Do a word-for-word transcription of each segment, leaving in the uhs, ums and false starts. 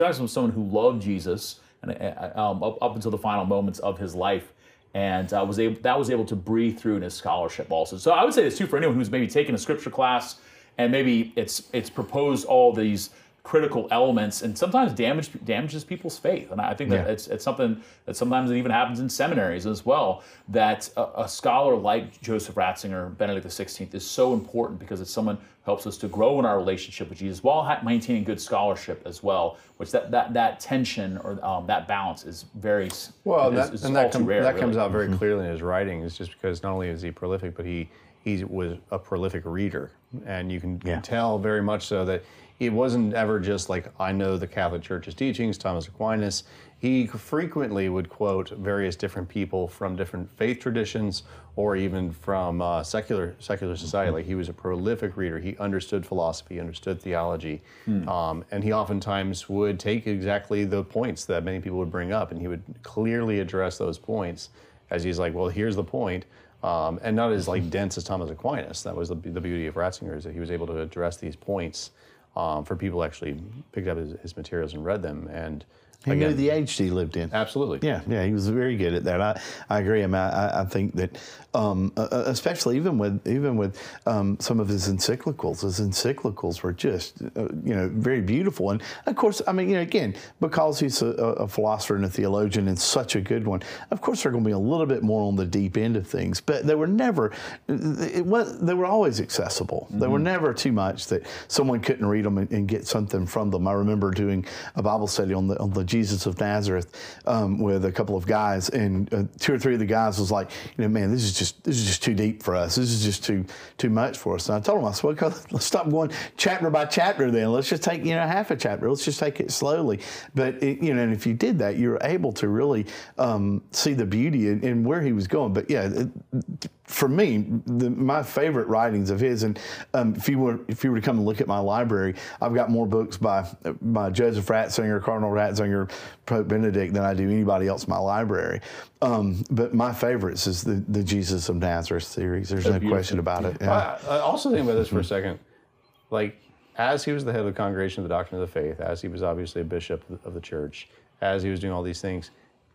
from someone who loved Jesus and um, up, up until the final moments of his life, and uh, was able that was able to breathe through in his scholarship also. So I would say this too for anyone who's maybe taken a scripture class and maybe it's it's proposed all these critical elements and sometimes damage damages people's faith. And I think that yeah. it's it's something that sometimes it even happens in seminaries as well, that a, a scholar like Joseph Ratzinger, Benedict the sixteenth, is so important because it's someone who helps us to grow in our relationship with Jesus while maintaining good scholarship as well, which that that, that tension or um, that balance is very well, is, that, is and that, com- rare, that really. comes out very mm-hmm. clearly in his writings, just because not only is he prolific, but he he was a prolific reader, and you can yeah. tell very much so that it wasn't ever just like, I know the Catholic Church's teachings, Thomas Aquinas. He frequently would quote various different people from different faith traditions or even from uh, secular secular society. Like, he was a prolific reader. He understood philosophy, understood theology, hmm. um, and he oftentimes would take exactly the points that many people would bring up, and he would clearly address those points as he's like, well, here's the point. Um, and not as like dense as Thomas Aquinas. That was the, the beauty of Ratzinger, is that he was able to address these points Um, for people who actually picked up his, his materials and read them. And he again, knew the age he lived in. Absolutely. Yeah, yeah, he was very good at that. I, I agree. I mean, I, I think that, um, uh, especially even with even with um, some of his encyclicals, his encyclicals were just, uh, you know, very beautiful. And of course, I mean, you know, again, because he's a, a philosopher and a theologian and such a good one, of course they're going to be a little bit more on the deep end of things. But they were never, it was, they were always accessible. Mm-hmm. They were never too much that someone couldn't read them and, and get something from them. I remember doing a Bible study on the on the Jesus of Nazareth um, with a couple of guys, and uh, two or three of the guys was like, you know, man, this is just this is just too deep for us. This is just too too much for us. And I told them, I said, well, let's stop going chapter by chapter. Then let's just take, you know, half a chapter. Let's just take it slowly. But it, you know, and if you did that, you're able to really um, see the beauty in, in where he was going. But yeah. It, For me, the, my favorite writings of his, and um, if you were if you were to come and look at my library, I've got more books by by Joseph Ratzinger, Cardinal Ratzinger, Pope Benedict than I do anybody else in my library. Um, but my favorites is the, the Jesus of Nazareth series. There's so no beautiful. question about it. Yeah. I, I also think about this for a second. Like, as he was the head of the Congregation of the Doctrine of the Faith, as he was obviously a bishop of the church, as he was doing all these things,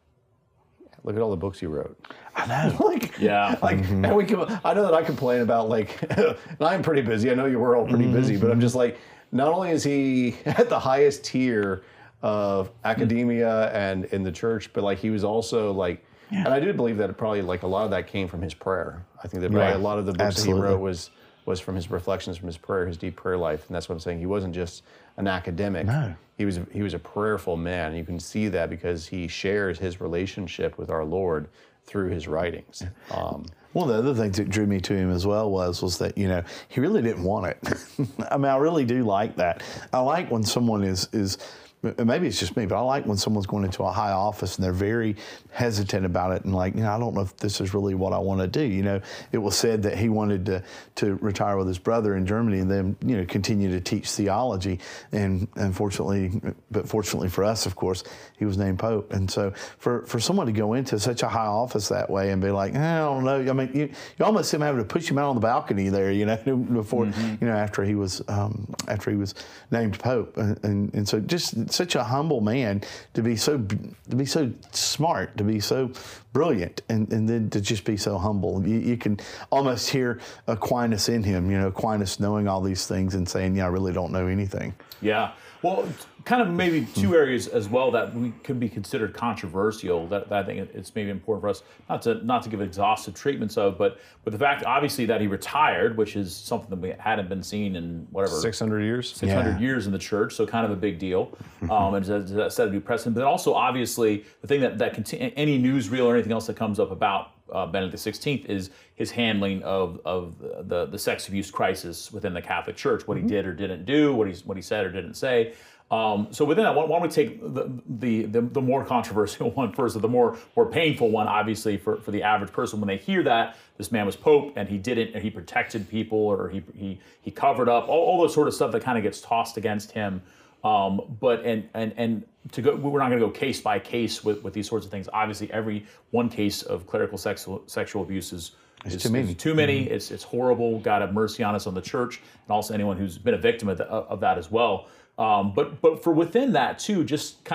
look at all the books he wrote. I know. like, yeah. Like, mm-hmm. and we can, I know that I complain about, like, and I'm pretty busy. I know you were all pretty mm-hmm. busy, but I'm just like, not only is he at the highest tier of academia and in the church, but like he was also like, yeah. and I do believe that probably like a lot of that came from his prayer. I think that probably right. a lot of the books Absolutely. that he wrote was was from his reflections, from his prayer, his deep prayer life, and that's what I'm saying. He wasn't just an academic. No. He was he was a prayerful man. You can see that because he shares his relationship with our Lord through his writings. Um, One of the other things that drew me to him as well was was that, you know, he really didn't want it. I mean, I really do like that. I like when someone is is. Maybe it's just me, but I like when someone's going into a high office and they're very hesitant about it and like, you know, I don't know if this is really what I want to do. You know, it was said that he wanted to, to retire with his brother in Germany and then, you know, continue to teach theology. And unfortunately, but fortunately for us, of course, he was named Pope. And so for, for someone to go into such a high office that way and be like, eh, I don't know. I mean, you, you almost see him having to push him out on the balcony there, you know, before, mm-hmm. you know, after he was, um, after he was named Pope. And, and, and so just such a humble man to be so to be so smart, to be so brilliant, and, and then to just be so humble. You, you can almost hear Aquinas in him, you know, Aquinas knowing all these things and saying, yeah, I really don't know anything. Yeah. Well, kind of maybe two areas as well that we could be considered controversial that, that I think it's maybe important for us not to not to give exhaustive treatments of, but but the fact obviously that he retired, which is something that we hadn't been seen in whatever six hundred years, six hundred yeah. years in the church, so kind of a big deal, um, and does that set a new precedent. But then also obviously the thing that that conti- any newsreel or anything else that comes up about Uh, Benedict the sixteenth is his handling of of the the sex abuse crisis within the Catholic Church, what mm-hmm. he did or didn't do, what he what he said or didn't say. Um, so within that, why don't we take the, the the the more controversial one first, or the more more painful one, obviously for, for the average person when they hear that this man was Pope and he didn't, or he protected people, or he he he covered up all, all the sort of stuff that kind of gets tossed against him. Um, but and and and to go, we're not going to go case by case with, with these sorts of things. Obviously, every one case of clerical sexual sexual abuse is, is too many. Is too many. Mm-hmm. It's it's horrible. God have mercy on us, on the church, and also anyone who's been a victim of, the, of that as well. Um, but but for within that too, just kind